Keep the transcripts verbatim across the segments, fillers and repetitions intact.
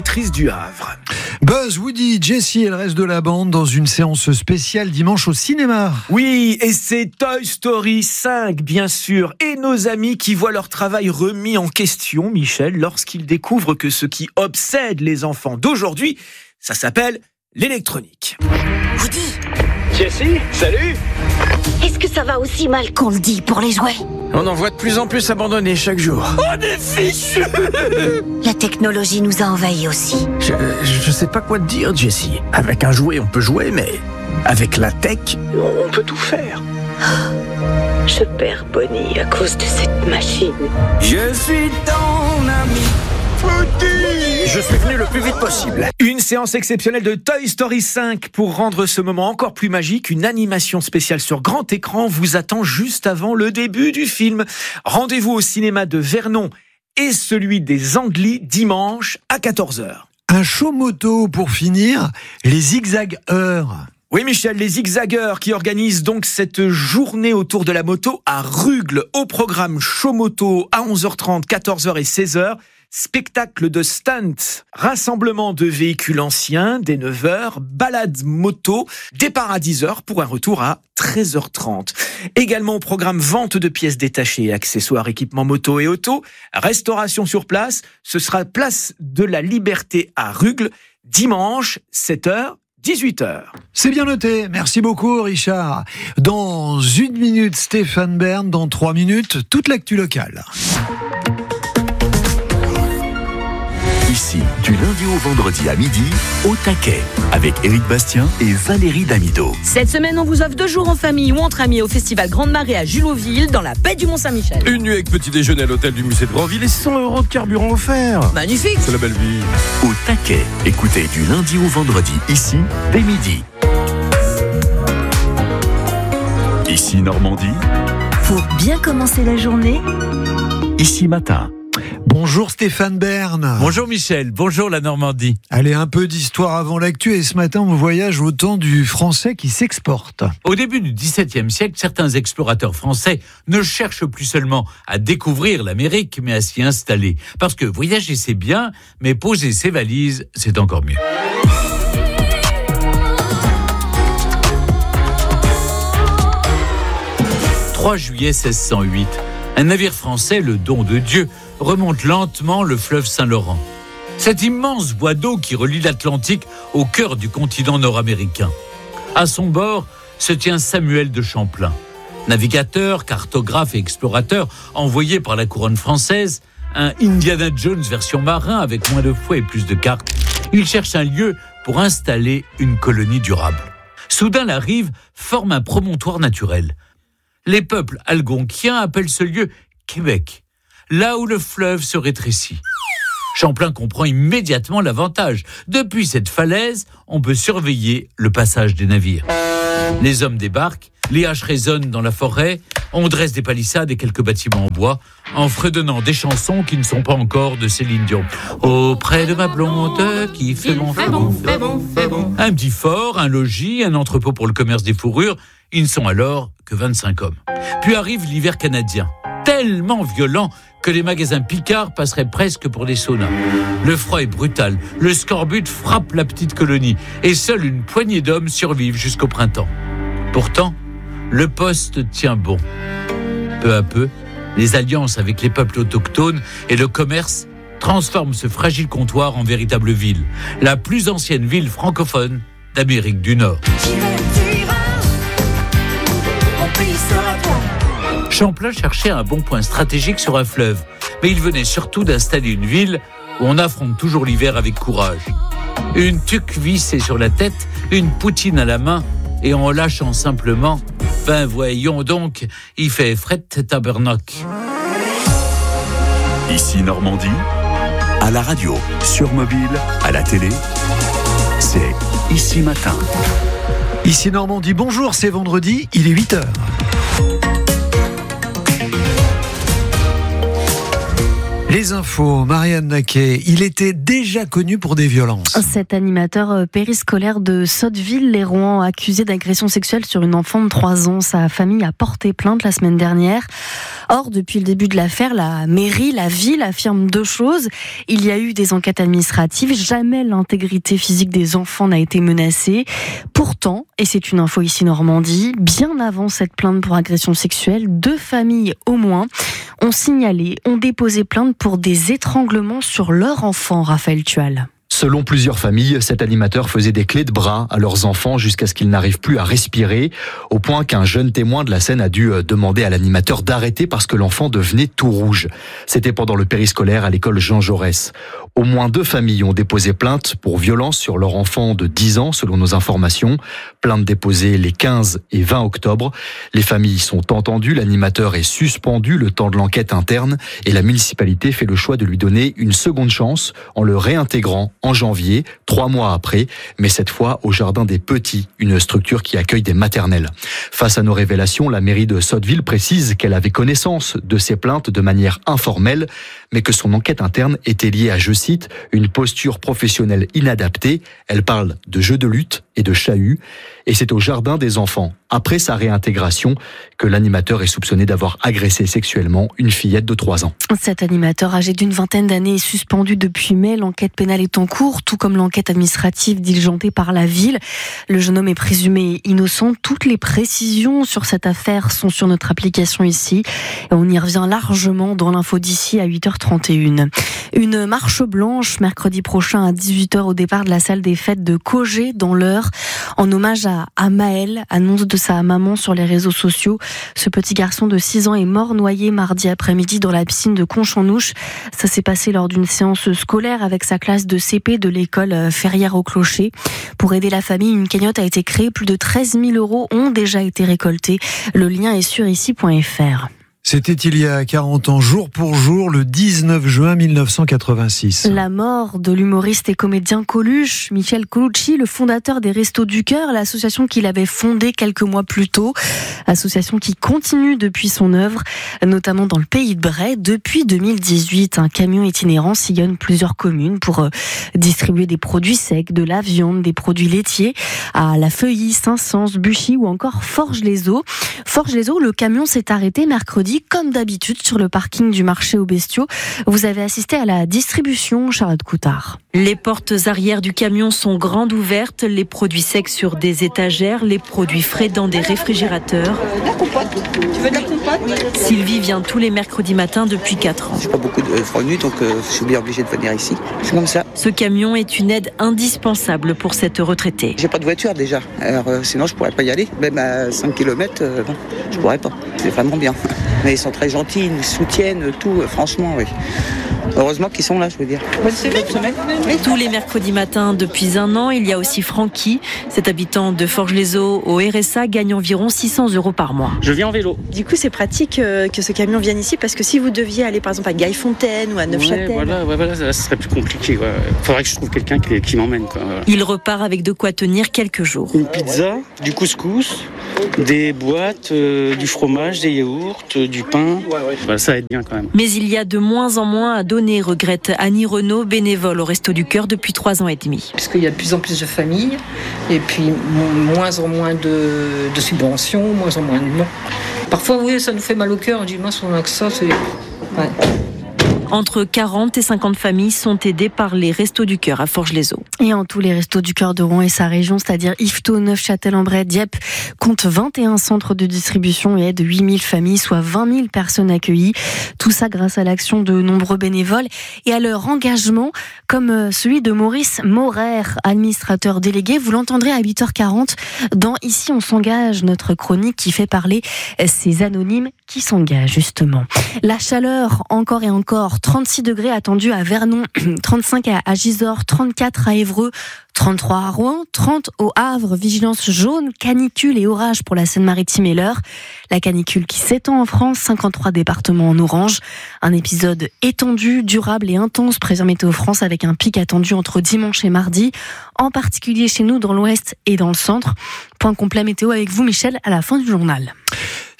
Actrice du Havre. Buzz, Woody, Jessie et le reste de la bande dans une séance spéciale dimanche au cinéma. Oui, et c'est Toy Story cinq, bien sûr, et nos amis qui voient leur travail remis en question, Michel, lorsqu'ils découvrent que ce qui obsède les enfants d'aujourd'hui, ça s'appelle l'électronique. Woody, Jessie, salut. est-ce que ça va aussi mal qu'on le dit pour les jouets? On en voit de plus en plus abandonnés chaque jour. On est fichus. La technologie nous a envahis aussi. Je, je sais pas quoi te dire, Jessie. Avec un jouet, on peut jouer, mais avec la tech, on peut tout faire. Je perds Bonnie à cause de cette machine. Je suis ton ami. Je suis venu le plus vite possible. Une séance exceptionnelle de Toy Story cinq pour rendre ce moment encore plus magique. Une animation spéciale sur grand écran vous attend juste avant le début du film. Rendez-vous au cinéma de Vernon et celui des Andelys dimanche à quatorze heures. Un show moto pour finir, les Zigzag Heures. Oui Michel, les zigzagueurs qui organisent donc cette journée autour de la moto à Rugles au programme show moto à onze heures trente, quatorze heures et seize heures. Spectacle de stunt, rassemblement de véhicules anciens dès neuf heures, balade moto, départ à dix heures pour un retour à treize heures trente. Également au programme vente de pièces détachées, accessoires, équipements moto et auto, restauration sur place, ce sera place de la Liberté à Rugles, dimanche, sept heures, dix-huit heures. C'est bien noté, merci beaucoup Richard. Dans une minute, Stéphane Bern, dans trois minutes, toute l'actu locale. Ici, du lundi au vendredi à midi, au taquet, avec Éric Bastien et Valérie Damido. Cette semaine, on vous offre deux jours en famille ou entre amis au festival Grande Marée à Julotville, dans la baie du Mont-Saint-Michel. Une nuit avec petit déjeuner à l'hôtel du musée de Grandville et cent euros de carburant offert. Magnifique. C'est la belle vie. Au taquet, écoutez du lundi au vendredi, ici, dès midi. Ici Normandie. Pour bien commencer la journée, Ici matin. Bonjour Stéphane Bern. Bonjour Michel, bonjour la Normandie. Allez, un peu d'histoire avant l'actu et ce matin on voyage au temps du français qui s'exporte. Au début du dix-septième siècle, certains explorateurs français ne cherchent plus seulement à découvrir l'Amérique, mais à s'y installer. Parce que voyager c'est bien, mais poser ses valises, c'est encore mieux. trois juillet seize cent huit, un navire français, le Don de Dieu, remonte lentement le fleuve Saint-Laurent. Cette immense voie d'eau qui relie l'Atlantique au cœur du continent nord-américain. À son bord se tient Samuel de Champlain, navigateur, cartographe et explorateur envoyé par la couronne française, un Indiana Jones version marin avec moins de fouets et plus de cartes. Il cherche un lieu pour installer une colonie durable. Soudain, la rive forme un promontoire naturel. Les peuples algonquiens appellent ce lieu Québec, là où le fleuve se rétrécit. Champlain comprend immédiatement l'avantage. Depuis cette falaise, on peut surveiller le passage des navires. Les hommes débarquent, les haches résonnent dans la forêt, on dresse des palissades et quelques bâtiments en bois, en fredonnant des chansons qui ne sont pas encore de Céline Dion. Auprès de ma blonde qui fait bon, fait bon, fait bon, fait bon. Un petit fort, un logis, un entrepôt pour le commerce des fourrures. Ils ne sont alors que vingt-cinq hommes. Puis arrive l'hiver canadien, tellement violent que les magasins Picard passeraient presque pour des saunas. Le froid est brutal, le scorbut frappe la petite colonie et seule une poignée d'hommes survivent jusqu'au printemps. Pourtant, le poste tient bon. Peu à peu, les alliances avec les peuples autochtones et le commerce transforment ce fragile comptoir en véritable ville, la plus ancienne ville francophone d'Amérique du Nord. Champlain cherchait un bon point stratégique sur un fleuve, mais il venait surtout d'installer une ville où on affronte toujours l'hiver avec courage. Une tuque vissée sur la tête, une poutine à la main, et en lâchant simplement, ben voyons donc, il fait fret tabernacle. Ici Normandie, à la radio, sur mobile, à la télé, c'est Ici matin. Ici Normandie, bonjour, c'est vendredi, il est huit heures. Les infos, Marianne Naquet, il était déjà connu pour des violences. Cet animateur périscolaire de Sotteville-les-Rouen, accusé d'agression sexuelle sur une enfant de trois ans. Sa famille a porté plainte la semaine dernière. Or, depuis le début de l'affaire, la mairie, la ville affirme deux choses. Il y a eu des enquêtes administratives. Jamais l'intégrité physique des enfants n'a été menacée. Pourtant, et c'est une info ici Normandie, bien avant cette plainte pour agression sexuelle, deux familles au moins ont signalé, ont déposé plainte pour des étranglements sur leur enfant, Raphaël Tual. Selon plusieurs familles, cet animateur faisait des clés de bras à leurs enfants jusqu'à ce qu'ils n'arrivent plus à respirer, au point qu'un jeune témoin de la scène a dû demander à l'animateur d'arrêter parce que l'enfant devenait tout rouge. C'était pendant le périscolaire à l'école Jean Jaurès. Au moins deux familles ont déposé plainte pour violence sur leur enfant de dix ans, selon nos informations. Plainte déposée les quinze et vingt octobre. Les familles sont entendues, l'animateur est suspendu le temps de l'enquête interne et la municipalité fait le choix de lui donner une seconde chance en le réintégrant en janvier, trois mois après, mais cette fois au Jardin des Petits, une structure qui accueille des maternelles. Face à nos révélations, la mairie de Sotteville précise qu'elle avait connaissance de ces plaintes de manière informelle, mais que son enquête interne était liée à, je cite, une posture professionnelle inadaptée. Elle parle de jeux de lutte et de chahut, et c'est au Jardin des Enfants, après sa réintégration, que l'animateur est soupçonné d'avoir agressé sexuellement une fillette de trois ans. Cet animateur âgé d'une vingtaine d'années est suspendu depuis mai. L'enquête pénale est en cours, tout comme l'enquête administrative diligentée par la ville. Le jeune homme est présumé innocent. Toutes les précisions sur cette affaire sont sur notre application ici. Et on y revient largement dans l'info d'ici à huit heures trente et une. Une marche blanche mercredi prochain à dix-huit heures au départ de la salle des fêtes de Cogé dans l'Eure, en hommage à, à Maël, annonce de sa maman sur les réseaux sociaux. Ce petit garçon de six ans est mort noyé mardi après-midi dans la piscine de Conche-en-Ouche. Ça s'est passé lors d'une séance scolaire avec sa classe de C P de l'école Ferrière au Clocher. Pour aider la famille, une cagnotte a été créée. Plus de treize mille euros ont déjà été récoltés. Le lien est sur ici point f r. C'était il y a quarante ans, jour pour jour, le dix-neuf juin mille neuf cent quatre-vingt-six. La mort de l'humoriste et comédien Coluche, Michel Colucci, le fondateur des Restos du Cœur, l'association qu'il avait fondée quelques mois plus tôt. Association qui continue depuis son œuvre, notamment dans le pays de Bray. Depuis deux mille dix-huit, un camion itinérant sillonne plusieurs communes pour distribuer des produits secs, de la viande, des produits laitiers à La Feuilly, Saint-Saëns, Buchy ou encore Forges-les-Eaux. Forges-les-Eaux, le camion s'est arrêté mercredi comme d'habitude sur le parking du marché aux bestiaux. Vous avez assisté à la distribution, Charlotte Coutard. Les portes arrière du camion sont grandes ouvertes, les produits secs sur des étagères, les produits frais dans des réfrigérateurs. Euh, de la compote. Tu veux de la compote ? Sylvie vient tous les mercredis matins depuis quatre ans. J'ai pas beaucoup de revenus, donc euh, je suis bien obligée de venir ici. C'est comme ça. Ce camion est une aide indispensable pour cette retraitée. J'ai pas de voiture déjà, alors euh, sinon je pourrais pas y aller. Même à cinq kilomètres, euh, bon, je pourrais pas. C'est vraiment bien. Mais ils sont très gentils, ils nous soutiennent, tout, euh, franchement, oui. Heureusement qu'ils sont là, je veux dire. Bonne semaine, semaine. Tous les mercredis matins depuis un an, il y a aussi Francky. Cet habitant de Forges-les-Eaux au R S A gagne environ six cents euros par mois. Je viens en vélo. Du coup, c'est pratique euh, que ce camion vienne ici parce que si vous deviez aller par exemple à Gaillefontaine ou à Neufchâtel... Ouais, voilà, ouais, voilà, ça serait plus compliqué. Quoi. Faudrait que je trouve quelqu'un qui, qui m'emmène. Quoi, voilà. Il repart avec de quoi tenir quelques jours. Une pizza, du couscous, des boîtes, euh, du fromage, des yaourts, euh, du pain. Ouais, ouais. Voilà, ça aide bien quand même. Mais il y a de moins en moins à donner, regrette Annie Renaud, bénévole au Resto du Cœur depuis trois ans et demi. Parce qu'il y a de plus en plus de familles et puis moins en moins de, de subventions, moins en moins de noms. Parfois, oui, ça nous fait mal au cœur. On dit, mince, on a que ça, c'est... Ouais. Entre quarante et cinquante familles sont aidées par les Restos du Cœur à Forges-les-Eaux. Et en tout, les Restos du Cœur de Rouen et sa région, c'est-à-dire Yvetot, Neufchâtel-en-Bray, Dieppe, comptent vingt et un centres de distribution et aident huit mille familles, soit vingt mille personnes accueillies. Tout ça grâce à l'action de nombreux bénévoles et à leur engagement, comme celui de Maurice Maurer, administrateur délégué. Vous l'entendrez à huit heures quarante dans Ici on s'engage, notre chronique qui fait parler ces anonymes qui s'engagent justement. La chaleur, encore et encore, trente-six degrés attendus à Vernon, trente-cinq à Gisors, trente-quatre à Évreux, trente-trois à Rouen, trente au Havre, vigilance jaune, canicule et orage pour la Seine-Maritime et l'Eure. La canicule qui s'étend en France, cinquante-trois départements en orange. Un épisode étendu, durable et intense, prévient Météo France, avec un pic attendu entre dimanche et mardi, en particulier chez nous dans l'ouest et dans le centre. Point complet météo avec vous, Michel, à la fin du journal.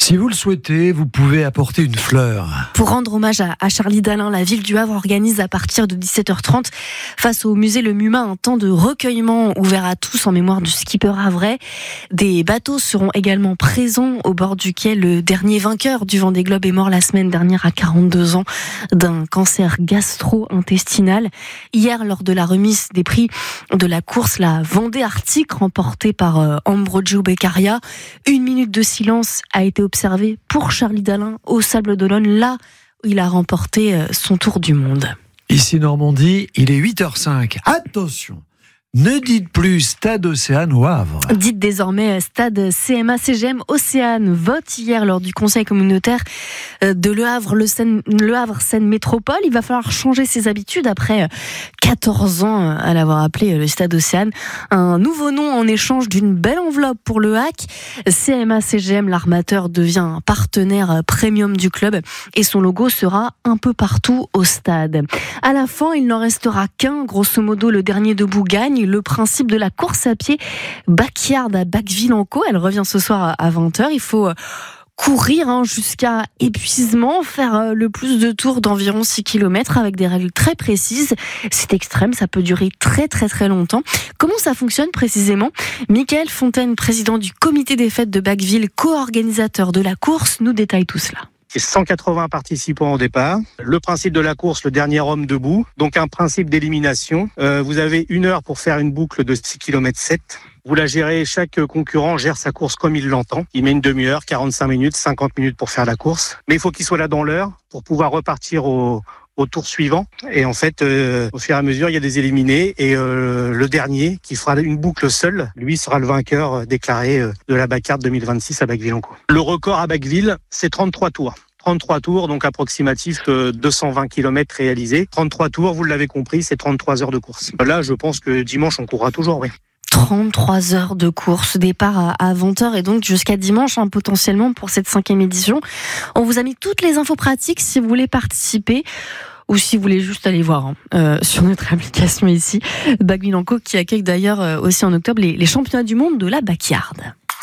Si vous le souhaitez, vous pouvez apporter une fleur. Pour rendre hommage à, à Charlie Dalin, la ville du Havre organise à partir de dix-sept heures trente, face au musée Le Muma, un temps de recueillement ouvert à tous en mémoire du skipper havrais. Des bateaux seront également présents au bord du quai. Le dernier vainqueur du Vendée Globe est mort la semaine dernière à quarante-deux ans d'un cancer gastro-intestinal. Hier, lors de la remise des prix de la course, la Vendée Arctique, remportée par euh, Ambrogio Beccaria, une minute de silence a été observé pour Charlie Dalin au Sable d'Olonne, là où il a remporté son tour du monde. Ici Normandie, il est huit heures cinq. Attention, ne dites plus Stade Océane au Havre. Dites désormais Stade C M A C G M Océane. Vote hier lors du conseil communautaire de Le Havre, le, Seine, le Havre Seine Métropole. Il va falloir changer ses habitudes après quatorze ans à l'avoir appelé le Stade Océane. Un nouveau nom en échange d'une belle enveloppe pour le H A C. C M A C G M, l'armateur, devient un partenaire premium du club et son logo sera un peu partout au stade. À la fin, il n'en restera qu'un. Grosso modo, le dernier debout gagne. Le principe de la course à pied Backyard à Bacqueville-en-Caux. Elle revient ce soir à vingt heures. Il faut courir hein, jusqu'à épuisement, faire le plus de tours d'environ six kilomètres avec des règles très précises. C'est extrême, ça peut durer très très très longtemps. Comment ça fonctionne précisément ? Michael Fontaine, président du comité des fêtes de Bacqueville, co-organisateur de la course, nous détaille tout cela. C'est cent quatre-vingts participants au départ. Le principe de la course, le dernier homme debout. Donc un principe d'élimination. Euh, vous avez une heure pour faire une boucle de six kilomètres sept. Vous la gérez, chaque concurrent gère sa course comme il l'entend. Il met une demi-heure, quarante-cinq minutes, cinquante minutes pour faire la course. Mais il faut qu'il soit là dans l'heure pour pouvoir repartir au, au tour suivant. Et en fait, euh, au fur et à mesure, il y a des éliminés. Et euh, le dernier, qui fera une boucle seul, lui sera le vainqueur déclaré euh, de la Backyard deux mille vingt-six à Bacqueville-en-Caux. Le record à Bacqueville, c'est trente-trois tours. trente-trois tours, donc approximatif euh, deux cent vingt kilomètres réalisés. trente-trois tours, vous l'avez compris, c'est trente-trois heures de course. Là, je pense que dimanche, on courra toujours, oui. trente-trois heures de course, départ à vingt heures et donc jusqu'à dimanche hein, potentiellement pour cette cinquième édition. On vous a mis toutes les infos pratiques si vous voulez participer ou si vous voulez juste aller voir hein, euh, sur notre application ici, Bacqueville-en-Caux, qui accueille d'ailleurs euh, aussi en octobre les, les championnats du monde de la Backyard.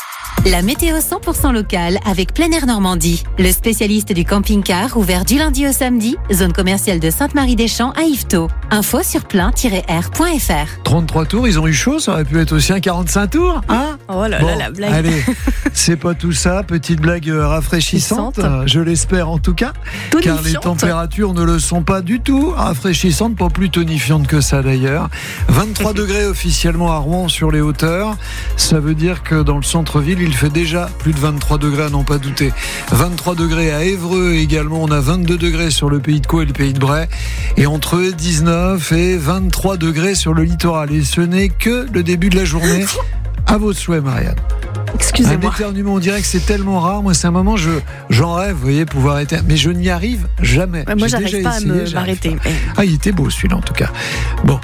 La météo cent pour cent locale avec Plein Air Normandie. Le spécialiste du camping-car ouvert du lundi au samedi, zone commerciale de Sainte-Marie-des-Champs à Yvetot. Info sur plein tiret air point f r. trente-trois tours, ils ont eu chaud, ça aurait pu être aussi un quarante-cinq tours, hein ? Oh là bon, là, la blague. Allez, c'est pas tout ça, petite blague rafraîchissante, je l'espère en tout cas, tonifiante. Car les températures ne le sont pas du tout rafraîchissantes, pas plus tonifiantes que ça d'ailleurs. vingt-trois degrés officiellement à Rouen sur les hauteurs, ça veut dire que dans le centre-ville, il fait déjà plus de vingt-trois degrés à n'en pas douter. vingt-trois degrés à Évreux également, on a vingt-deux degrés sur le Pays de Caux et le Pays de Bray, et entre dix-neuf et vingt-trois degrés sur le littoral. Et ce n'est que le début de la journée. À vos souhaits, Marianne. Excusez-moi. Un éternuement, on dirait que c'est tellement rare. Moi, c'est un moment, je, j'en rêve, vous voyez, pouvoir éternuer. Mais je n'y arrive jamais. Ouais, moi, J'ai j'arrive déjà pas essayé, à me, j'arrive m'arrêter. pas. Ah, il était beau celui-là, en tout cas. Bon.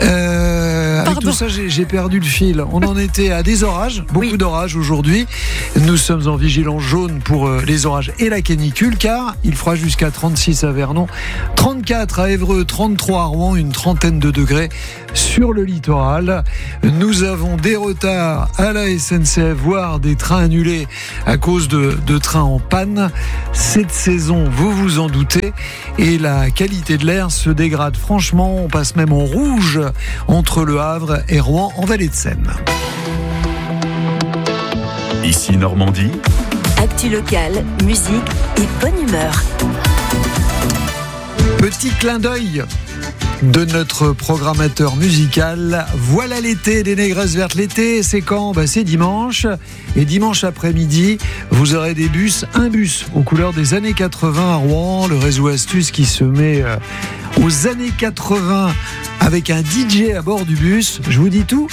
Euh, avec tout ça, j'ai, j'ai perdu le fil. On en était à des orages, beaucoup oui. d'orages aujourd'hui. Nous sommes en vigilance jaune pour euh, les orages et la canicule, car il fera jusqu'à trente-six à Vernon, trente-quatre à Évreux, trente-trois à Rouen, une trentaine de degrés sur le littoral. Nous avons des retards à la S N C F, voire des trains annulés à cause de, de trains en panne. Cette saison, vous vous en doutez, et la qualité de l'air se dégrade franchement. On passe même en rouge entre Le Havre et Rouen en Vallée de Seine. Ici Normandie. Actu locale, musique et bonne humeur. Petit clin d'œil de notre programmateur musical. Voilà l'été, des Négresses Vertes. L'été, c'est quand ? Ben, c'est dimanche. Et dimanche après-midi, vous aurez des bus, un bus aux couleurs des années quatre-vingts à Rouen. Le réseau Astuce qui se met aux années quatre-vingts avec un D J à bord du bus. Je vous dis tout